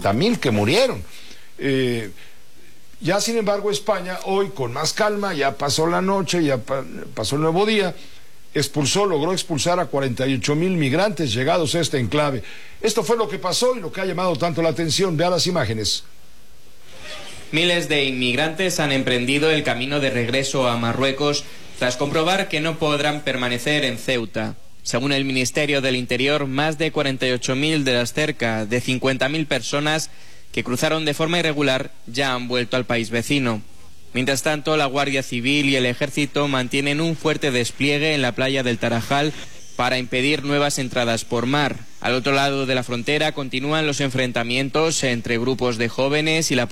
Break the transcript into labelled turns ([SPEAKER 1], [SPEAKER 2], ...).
[SPEAKER 1] 60.000 que murieron. Ya sin embargo España hoy con más calma, ya pasó la noche, ya pasó el nuevo día, logró expulsar a 48.000 migrantes llegados a este enclave. Esto fue lo que pasó y lo que ha llamado tanto la atención. Vea las imágenes.
[SPEAKER 2] Miles de inmigrantes han emprendido el camino de regreso a Marruecos tras comprobar que no podrán permanecer en Ceuta. Según el Ministerio del Interior, más de 48.000 de las cerca de 50.000 personas que cruzaron de forma irregular ya han vuelto al país vecino. Mientras tanto, la Guardia Civil y el Ejército mantienen un fuerte despliegue en la playa del Tarajal para impedir nuevas entradas por mar. Al otro lado de la frontera continúan los enfrentamientos entre grupos de jóvenes y la